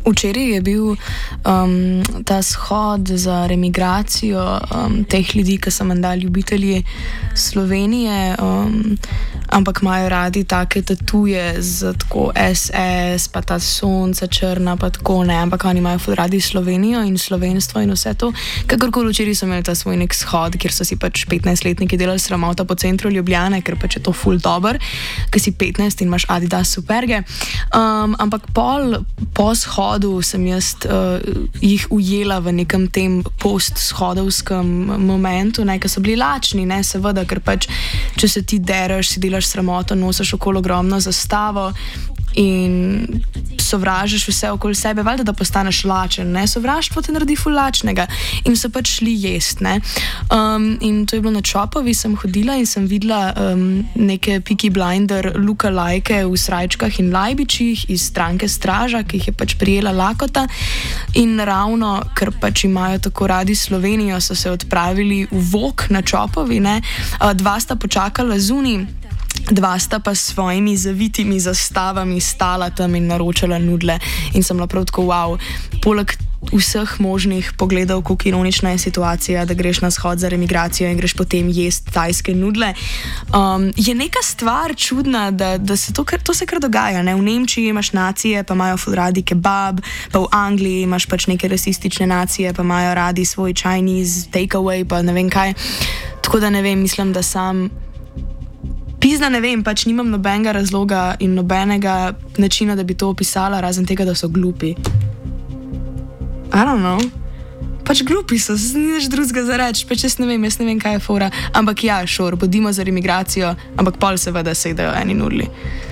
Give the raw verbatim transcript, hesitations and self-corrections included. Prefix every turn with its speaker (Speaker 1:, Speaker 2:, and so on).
Speaker 1: Včeraj je bil um, ta shod za remigracijo um, teh ljudi, ki so menda ljubitelji Slovenije, um, ampak imajo radi take tatuje z tako S S, pa ta sonca črna, pa tako ne, ampak oni imajo ful radi Slovenijo in slovenstvo in vse to. Kakorkoli včeraj so imeli ta svoj nek shod, kjer so si pač petnajstletniki delali sramota po centru Ljubljane, ker pač je to ful dober, ker si petnajst in imaš Adidas superge. Um, ampak pol, po shodu sem jaz uh, jih ujela v nekem tem post-shodovskem momentu, ne, ker so bili lačni, ne, seveda, ker pač, če se ti deraš, si delaš sramoto, nosiš okoli ogromno zastavo in sovražiš vse okoli sebe, valjda, da postaneš lačen, ne, sovraštvo te naredi ful lačnega in so pač šli jest, ne. Um, in to je bilo na Čopovi, sem hodila in sem videla um, neke Peaky Blinder lookalike v srajčkah in lajbičih iz stranke Straža, ki jih je pač prijela lakota in ravno, ker pač imajo tako radi Slovenijo, so se odpravili v Vok na Čopovi, ne. Uh, dva sta počakala zunaj, dva sta pa s svojimi zavitimi zastavami stala tam in naročala nudle in sem bila prav tako wow. Poleg vseh možnih pogledov, kako ironična je situacija, da greš na shod za remigracijo in greš potem jest tajske nudle, um, je neka stvar čudna, da, da se to, to se kar dogaja, ne? V Nemčiji imaš nacije, pa imajo ful radi kebab, pa v Angliji imaš pač neke rasistične nacije, pa imajo radi svoj Chinese takeaway, pa ne vem kaj. Tako da ne vem, mislim, da sam pizna, ne vem, pač nimam nobenega razloga in nobenega načina, da bi to opisala, razen tega, da so glupi. I don't know. Pač glupi so, ni nič drugega za reči, pač jaz ne vem, jaz ne vem, kaj je fora. Ampak ja, šor, bodimo za remigracijo, ampak pol seveda se dajo eni nudli.